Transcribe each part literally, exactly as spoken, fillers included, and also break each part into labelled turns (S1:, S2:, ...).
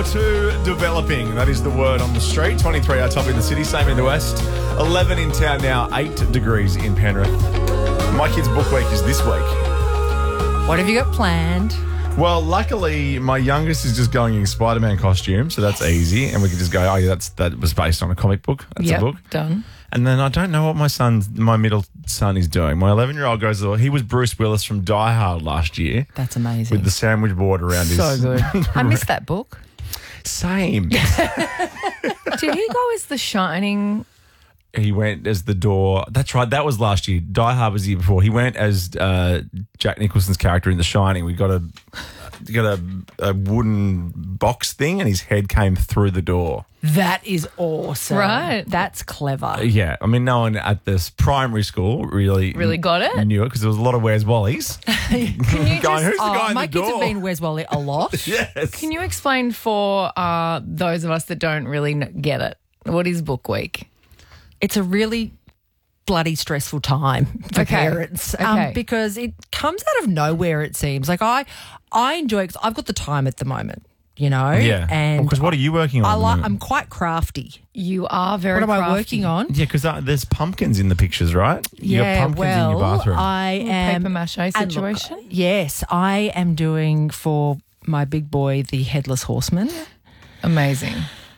S1: or two developing. That is the word on the street. twenty-three our top in the city, same in the west. eleven in town now, eight degrees in Penrith. My kids' book week is this week.
S2: What have you got planned?
S1: Well, luckily, my youngest is just going in Spider-Man costume, so that's easy. And we can just go, oh, yeah, that's that was based on a comic book. That's
S2: Yep,
S1: a book.
S2: done.
S1: And then I don't know what my son, my middle son is doing. My eleven-year-old goes, he was Bruce Willis from Die Hard last year.
S2: That's amazing.
S1: With the sandwich board around his...
S2: So good. I missed that book.
S1: Same.
S3: Did he go as The Shining?
S1: He went as the door. That's right. That was last year. Die Hard was the year before. He went as uh, Jack Nicholson's character in The Shining. We got a got a, a wooden box thing, and his head came through the door.
S2: That is awesome.
S3: Right.
S2: That's clever.
S1: Yeah, I mean, no one at this primary school really
S3: Really got it?
S1: knew it because there was a lot of Where's Wally's.
S3: Can you
S1: Going,
S3: just,
S1: who's the
S2: Oh,
S1: guy in
S2: my
S1: the
S2: kids
S1: door?
S2: have been Where's Wally a lot.
S1: Yes.
S3: can you explain for uh, those of us that don't really kn- get it? What is book week?
S2: It's a really bloody stressful time for
S3: Okay.
S2: parents um,
S3: Okay.
S2: because it comes out of nowhere, it seems. Like I I enjoy it 'cause I've got the time at the moment, you know?
S1: Yeah.
S2: And
S1: Because what are you working on?
S2: I
S1: at the
S2: like,
S1: moment?
S2: I'm quite crafty.
S3: You are very
S2: What am I
S3: crafty.
S2: working on?
S1: Yeah, because uh, there's pumpkins in the pictures, right? you
S2: Yeah,
S1: got pumpkins
S2: well,
S1: in your bathroom.
S2: I am
S3: paper mache
S2: and look,
S3: situation?
S2: yes, I am doing for my big boy the Headless Horseman.
S3: Amazing.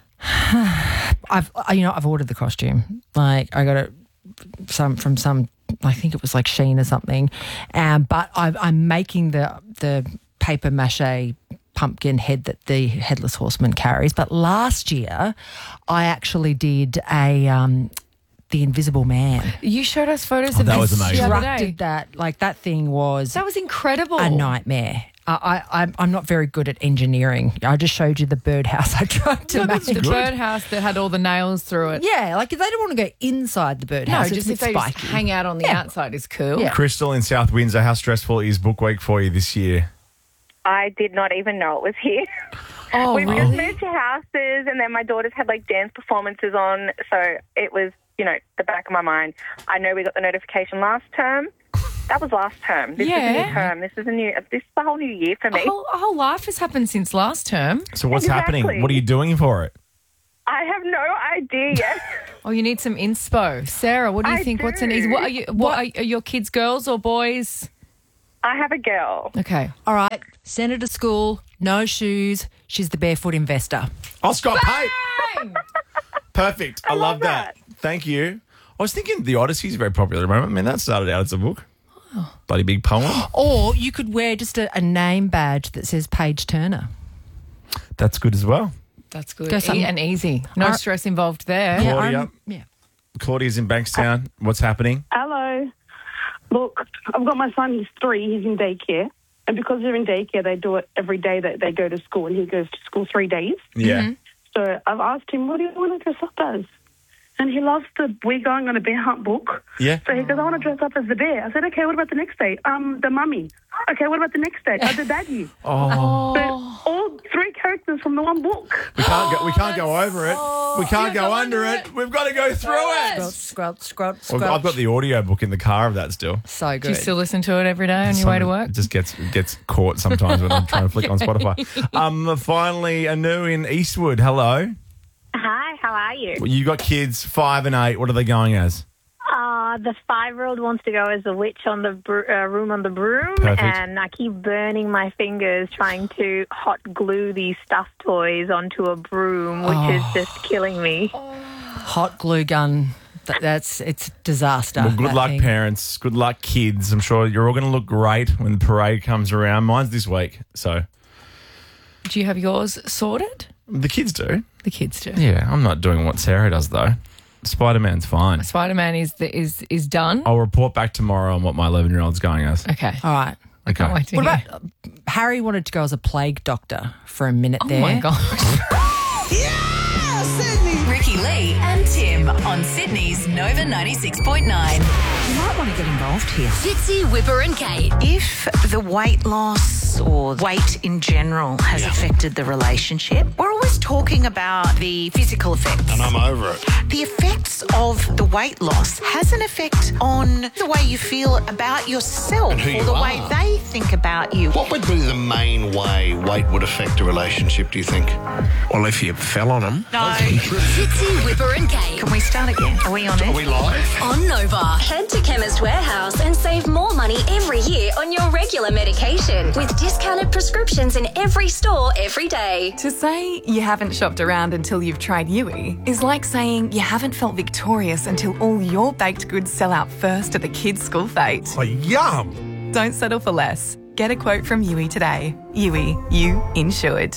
S2: I've I- you know I've ordered the costume. Like I got it some from some I think it was like Shein or something. Um, but I've, I'm making the the paper mache pumpkin head that the Headless Horseman carries. But last year, I actually did a um, the Invisible Man.
S3: You showed us photos
S1: Oh,
S3: of
S1: that
S3: this
S1: was amazing.
S3: the other day.
S2: Constructed that like that thing was
S3: That was incredible.
S2: a nightmare. I, I, I'm- I'm not very good at engineering. I just showed you the birdhouse I tried to make.
S3: The birdhouse that had all the nails through it.
S2: Yeah, like if they don't want to go inside the
S3: No,
S2: birdhouse,
S3: just
S2: it's
S3: if
S2: a
S3: they
S2: bit
S3: just
S2: spiky.
S3: hang out on the
S2: Yeah.
S3: outside is cool.
S2: Yeah.
S1: Crystal in South Windsor, how stressful is book week for you this year?
S4: I did not even know it was here.
S3: Oh,
S4: We've
S3: really?
S4: just moved to houses, and then my daughters had like dance performances on, so it was, you know, the back of my mind. I know we got the notification last term. That was last term. This is a
S3: Yeah.
S4: new term. This is a new. This is a whole new year for
S3: A
S4: me.
S3: whole, a whole life has happened since last term.
S1: So what's
S4: Exactly.
S1: happening? What are you doing for it?
S4: I have no idea yet.
S3: Oh, you need some inspo. Sarah, what do you
S4: I
S3: think? What's an
S4: do.
S3: easy? What are you? What are, are your kids girls or boys?
S4: I have a girl.
S3: Okay.
S2: All right, send her to school, no shoes. She's the barefoot investor.
S1: Oh, Scott Pate. Perfect. I, love
S4: love
S1: that. Thank you. I was thinking The Odyssey is very popular at the moment. I mean, that started out as a book. Bloody big poem.
S2: Or you could wear just a, a name badge that says Paige Turner.
S1: That's good as well.
S3: That's good.
S2: Go
S3: E-
S2: some-
S3: and easy. No
S2: All right.
S3: stress involved there.
S1: Yeah.
S2: I'm-
S1: Claudia.
S2: yeah.
S1: Claudia's in Bankstown. What's happening?
S5: Hello. Look, I've got my son, he's three, he's in daycare. And because they're in daycare, they do it every day that they go to school, and he goes to school three days.
S1: Yeah.
S5: So I've asked him, what do you want to dress up as? And he loves the We're Going on a Bear Hunt book.
S1: Yeah.
S5: So he goes, I want to dress up as the bear. I said, okay, what about the next day? Um, the mummy. Okay, what about the next day? Uh, the daddy.
S1: Oh,
S5: So all three characters from the one book.
S1: we can't go. We can't go over it. we can't go under it. We've got to go through it.
S2: Scrub, scrub, scrub,
S1: Well,
S2: scrub.
S1: I've got the audio book in the car of that still.
S2: So
S3: Do
S2: good.
S3: you still listen to it every day on your way to
S1: Some-
S3: work?
S1: It just gets gets caught sometimes when I'm trying to flick on Spotify. Um, finally, Anu in Eastwood. Hello.
S6: Hi, how are you?
S1: You got kids five and eight. What are they going as?
S6: Uh, the five-year-old wants to go as the witch on the br- uh, room on the broom,
S1: Perfect.
S6: and I keep burning my fingers trying to hot glue these stuffed toys onto a broom, which is just killing me.
S2: Hot glue gun. Th- That's it's disaster.
S1: Well, good
S2: that
S1: luck,
S2: thing.
S1: parents. Good luck, kids. I'm sure you're all going to look great when the parade comes around. Mine's this week, so
S3: Do you have yours sorted?
S1: the kids do.
S3: The kids do.
S1: Yeah, I'm not doing what Sarah does though. Spider-Man's fine.
S3: Spider-Man is the, is is done.
S1: I'll report back tomorrow on what my eleven-year-old's going as.
S3: Okay.
S2: All right.
S1: Okay.
S3: Can't wait to
S2: What
S3: hear.
S2: about uh, Harry wanted to go as a plague doctor for a minute
S3: Oh
S2: there.
S3: my gosh.
S7: Ricky Lee and Tim on Sydney's Nova ninety-six point nine.
S2: You might want to get involved here.
S7: Fitzy, Whipper and Kate.
S8: If the weight loss or weight in general has affected the relationship, we're always talking about the physical effects.
S9: And I'm over it.
S8: The effects of the weight loss has an effect on the way you feel about yourself
S9: And who
S8: or
S9: you
S8: the
S9: are.
S8: way they think about you.
S9: What would be the main way weight would affect a relationship, do you think?
S10: Well, if you fell on them.
S8: No.
S7: Fitzy, Whipper and Kate.
S8: Can we start again? Are we on it?
S9: Are we live?
S7: On Nova.
S11: Head to Chemist Warehouse and save more money every year on your regular medication with discounted prescriptions in every store every day.
S12: To say you haven't shopped around until you've tried Yui is like saying you haven't felt victorious until all your baked goods sell out first at the kids' school fete.
S10: Oh, yum!
S12: Don't settle for less. Get a quote from Yui today. Yui, you insured.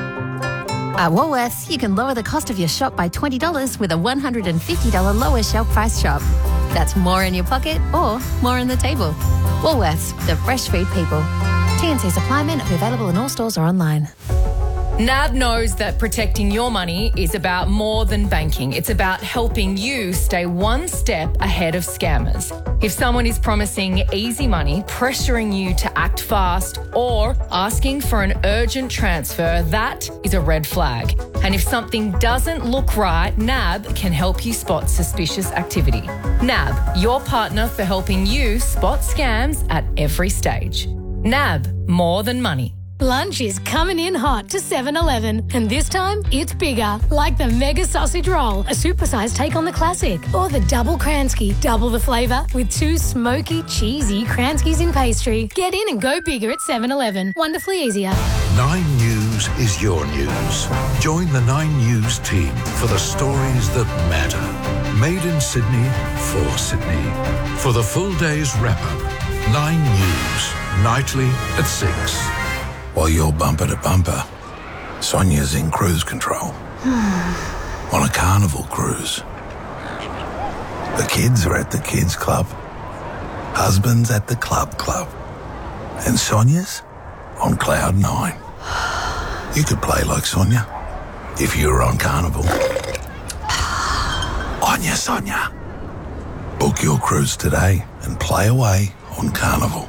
S13: At Woolworths, you can lower the cost of your shop by twenty dollars with a one hundred fifty dollars lower shelf price shop. That's more in your pocket or more on the table. Woolworths, the fresh food people. T and C supply may not be available in all stores or online.
S3: N A B knows that protecting your money is about more than banking. It's about helping you stay one step ahead of scammers. If someone is promising easy money, pressuring you to act fast, or asking for an urgent transfer, that is a red flag. And if something doesn't look right, N A B can help you spot suspicious activity. N A B, your partner for helping you spot scams at every stage. N A B, more than money.
S14: Lunch is coming in hot to seven eleven, and this time it's bigger, like the Mega Sausage Roll, a supersized take on the classic, or the Double Kransky, double the flavour with two smoky, cheesy Kranskys in pastry. Get in and go bigger at seven eleven. Wonderfully easier.
S15: Nine News is your news. Join the Nine News team for the stories that matter. Made in Sydney, for Sydney. For the full day's wrap-up, Nine News, nightly at six.
S16: While you're bumper to bumper, Sonia's in cruise control. On a carnival cruise. The kids are at the kids club. Husband's at the club club. And Sonia's on cloud nine. You could play like Sonia if you were on carnival. On ya, Sonia. Book your cruise today and play away on carnival.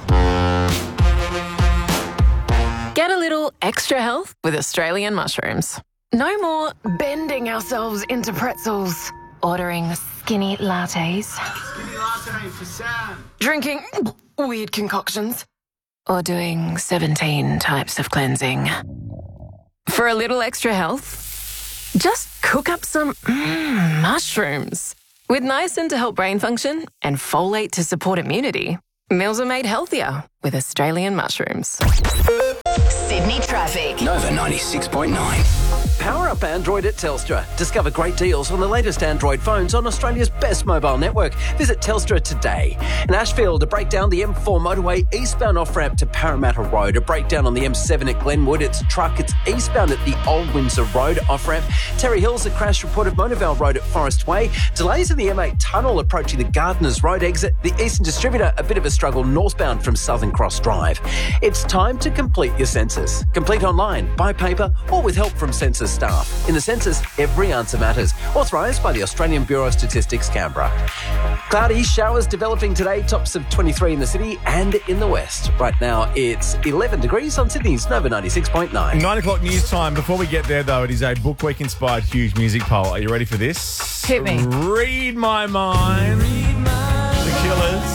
S17: Get a little extra health with Australian mushrooms. No more bending ourselves into pretzels, ordering skinny lattes,
S18: Skinny latte for Sam.
S17: drinking weird concoctions, or doing seventeen types of cleansing. For a little extra health, just cook up some mm, mushrooms. With niacin to help brain function and folate to support immunity, meals are made healthier with Australian mushrooms.
S7: Sydney traffic.
S19: Nova ninety-six point nine. Power up Android at Telstra. Discover great deals on the latest Android phones on Australia's best mobile network. Visit Telstra today. In Ashfield, a breakdown the M four motorway eastbound off-ramp to Parramatta Road. A breakdown on the M seven at Glenwood. It's a truck. It's eastbound at the Old Windsor Road off-ramp. Terry Hills, a crash report at Monavale Road at Forest Way. Delays in the M eight tunnel approaching the Gardeners Road exit. The Eastern Distributor, a bit of a struggle northbound from Southern Cross Drive. It's time to complete your census. Complete online, by paper, or with help from census staff. In the census, every answer matters. Authorised by the Australian Bureau of Statistics, Canberra. Cloudy showers developing today, tops of twenty-three in the city and in the west. Right now, it's eleven degrees on Sydney's Nova ninety-six point nine.
S1: Nine o'clock news time. Before we get there, though, it is a Book Week inspired huge music poll. Are you ready for this?
S3: Hit me.
S1: Read My Mind. The Killers.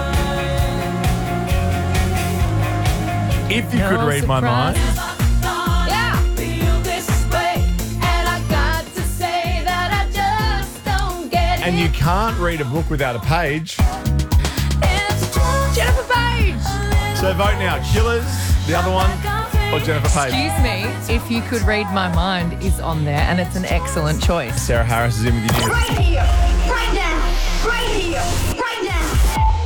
S1: If you
S3: No
S1: could read my mind.
S3: Yeah.
S1: And you can't read a book without a page.
S3: Jennifer Page.
S1: So vote now. Killers, the other one, or Jennifer Page.
S3: Excuse me, If You Could Read My Mind is on there, and it's an excellent choice.
S1: Sarah Harris is in with you.
S20: Right here, right now, right here, right now.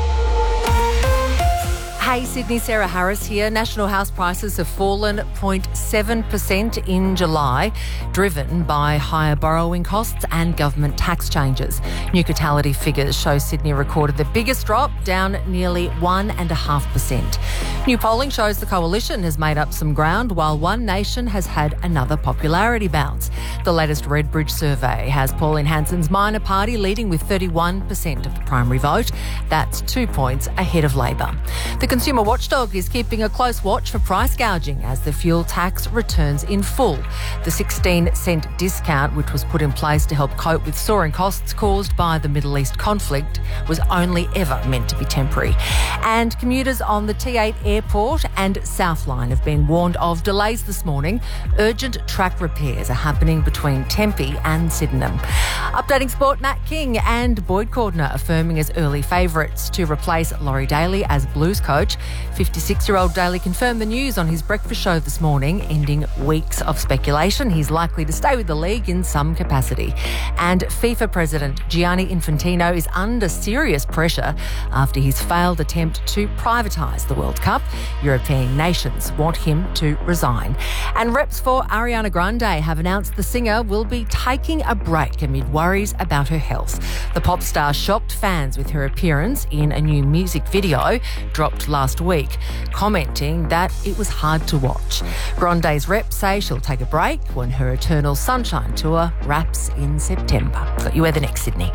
S2: Hey Sydney, Sarah Harris here. National house prices have fallen zero point seven percent in July, driven by higher borrowing costs and government tax changes. New Catality figures show Sydney recorded the biggest drop, down nearly one point five percent. New polling shows the coalition has made up some ground, while One Nation has had another popularity bounce. The latest Redbridge survey has Pauline Hanson's Minor Party leading with thirty-one percent of the primary vote. That's two points ahead of Labor. The Consumer Watchdog is keeping a close watch for price gouging as the fuel tax returns in full. The sixteen cent discount, which was put in place to help cope with soaring costs caused by the Middle East conflict, was only ever meant to be temporary. And commuters on the T eight airport and South Line have been warned of delays this morning. Urgent track repairs are happening between Tempe and Sydenham. Updating sport, Matt King and Boyd Cordner affirming as early favourites to replace Laurie Daly as Blues coach. fifty-six-year-old Daly confirmed the news on his breakfast show this morning, ending weeks of speculation. He's likely to stay with the league in some capacity. And FIFA President Gianni Infantino is under serious pressure after his failed attempt to privatise the World Cup. European nations want him to resign. And reps for Ariana Grande have announced the singer will be taking a break amid worries about her health. The pop star shocked fans with her appearance in a new music video dropped last week, commenting that it was hard to watch. Grande's reps say she'll take a break when her Eternal Sunshine tour wraps in September. Got you weather next, Sydney.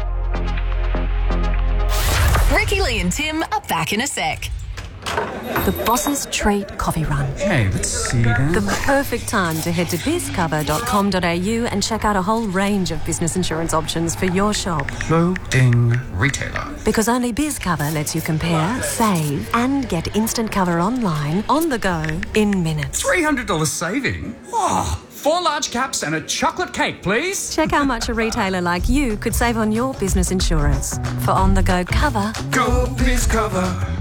S7: Ricky Lee and Tim are back in a sec.
S21: The Boss's Treat Coffee Run.
S22: Hey, let's see then.
S21: The perfect time to head to biz cover dot com dot a u and check out a whole range of business insurance options for your shop.
S22: Loading retailer.
S21: Because only BizCover lets you compare, save, and get instant cover online, on the go, in minutes.
S22: three hundred dollars saving? Oh, four large caps and a chocolate cake, please.
S21: Check how much a retailer like you could save on your business insurance. For on-the-go cover,
S22: go BizCover.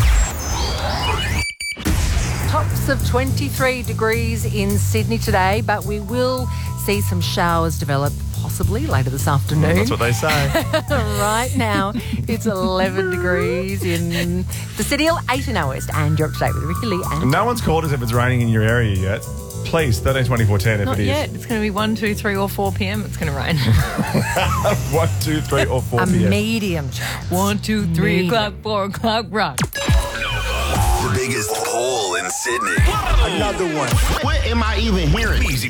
S2: Tops of twenty-three degrees in Sydney today, but we will see some showers develop possibly later this afternoon.
S1: That's what they say.
S2: Right now, it's eleven degrees in the city, eight in our west, and you're up to date with Ricky Lee. And
S1: No one's called us if it's raining in your area yet. Please, thirteen twenty-four ten if
S3: Not
S1: it is.
S3: yet. It's going to be one, two, three, or four p.m. It's going to rain.
S1: One, two, three, or four
S2: a
S1: p.m.
S2: medium chance.
S3: One, two, three
S2: Medium.
S3: o'clock, four o'clock, rock.
S23: The biggest poll in Sydney.
S18: Another one. What am I even hearing?
S23: Easy